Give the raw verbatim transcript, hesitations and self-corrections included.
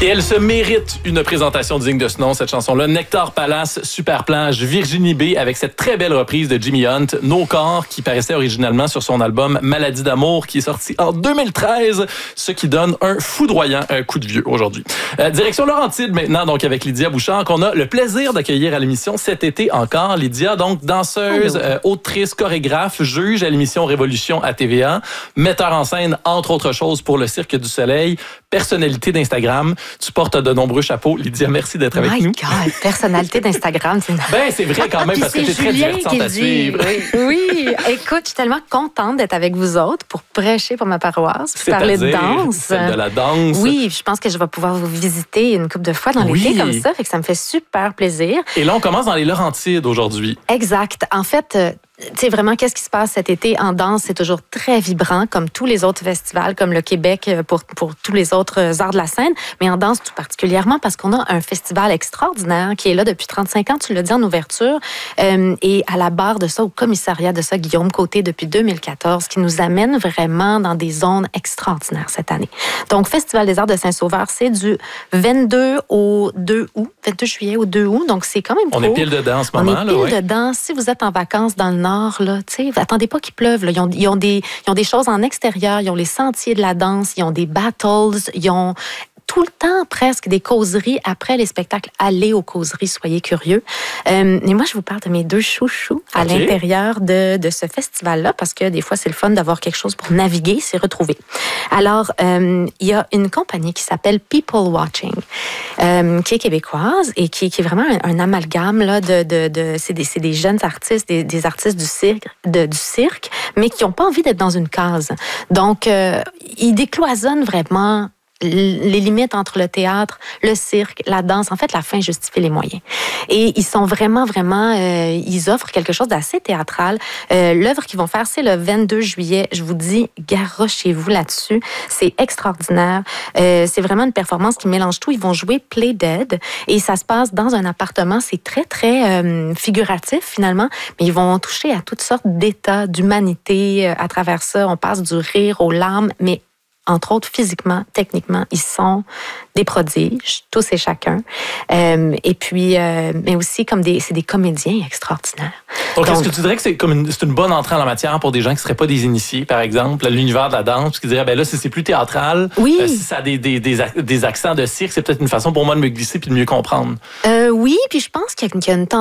Et elle se mérite une présentation digne de ce nom, cette chanson-là. Nectar Palace, Super Plage, Virginie B, avec cette très belle reprise de Jimmy Hunt, Nos corps, qui paraissait originalement sur son album Maladie d'amour, qui est sorti en deux mille treize, ce qui donne un foudroyant un coup de vieux aujourd'hui. Euh, direction Laurentide maintenant, donc avec Lydia Bouchard, qu'on a le plaisir d'accueillir à l'émission cet été encore. Lydia, donc danseuse, euh, autrice, chorégraphe, juge à l'émission Révolution à T V A, metteur en scène, entre autres choses, pour le Cirque du Soleil, personnalité d'Instagram. Tu portes de nombreux chapeaux. Lydia, merci d'être avec My nous. God, personnalité d'Instagram. C'est... Ben, c'est vrai quand même, parce que t'es très divertissante à suivre. Oui. oui, écoute, je suis tellement contente d'être avec vous autres pour prêcher pour ma paroisse, pour parler de danse. Faites de la danse. Oui, je pense que je vais pouvoir vous visiter une couple de fois dans l'été oui. comme ça, fait que ça me fait super plaisir. Et là, on commence dans les Laurentides aujourd'hui. Exact. En fait, euh, tu sais, vraiment, qu'est-ce qui se passe cet été en danse? C'est toujours très vibrant, comme tous les autres festivals, comme le Québec pour, pour tous les autres arts de la scène, mais en danse tout particulièrement parce qu'on a un festival extraordinaire qui est là depuis trente-cinq ans, tu l'as dit en ouverture, euh, et à la barre de ça, au commissariat de ça, Guillaume Côté, depuis deux mille quatorze, qui nous amène vraiment dans des zones extraordinaires cette année. Donc, Festival des arts de Saint-Sauveur, c'est du vingt-deux au deux août, vingt-deux juillet au deux août, donc c'est quand même On court. est pile dedans en ce moment. On est pile là, ouais. dedans. Si vous êtes en vacances dans le Nord, là, attendez pas qu'il pleuve. Là. Ils, ont, ils, ont des, ils ont des choses en extérieur, ils ont les sentiers de la danse, ils ont des battles, ils ont tout le temps presque des causeries après les spectacles. Allez aux causeries, soyez curieux. Euh, et moi, je vous parle de mes deux chouchous à okay. l'intérieur de, de ce festival-là, parce que des fois, c'est le fun d'avoir quelque chose pour naviguer, s'y retrouver. Alors, euh, il y a une compagnie qui s'appelle People Watching, euh, qui est québécoise et qui, qui est vraiment un, un amalgame là, de... de, de c'est, des, c'est des jeunes artistes, des, des artistes du cirque, de, du cirque, mais qui n'ont pas envie d'être dans une case. Donc, euh, ils décloisonnent vraiment les limites entre le théâtre, le cirque, la danse. En fait, la fin justifie les moyens. Et ils sont vraiment, vraiment... Euh, ils offrent quelque chose d'assez théâtral. Euh, l'œuvre qu'ils vont faire, c'est le vingt-deux juillet. Je vous dis, garochez-vous là-dessus. C'est extraordinaire. Euh, c'est vraiment une performance qui mélange tout. Ils vont jouer Play Dead et ça se passe dans un appartement. C'est très, très euh, figuratif, finalement, mais ils vont toucher à toutes sortes d'états, d'humanité. Euh, à travers ça, on passe du rire aux larmes, mais entre autres, physiquement, techniquement, ils sont des prodiges, tous et chacun. Euh, et puis, euh, mais aussi, comme des, c'est des comédiens extraordinaires. Donc, Donc est-ce que tu dirais que c'est comme une, c'est une bonne entrée en la matière pour des gens qui ne seraient pas des initiés, par exemple, à l'univers de la danse, qui diraient, ben là, si c'est plus théâtral, oui. euh, si ça a des, des, des, des accents de cirque, c'est peut-être une façon pour moi de me glisser puis de mieux comprendre. Euh, oui, puis je pense qu'il y a, qu'il y a une tendance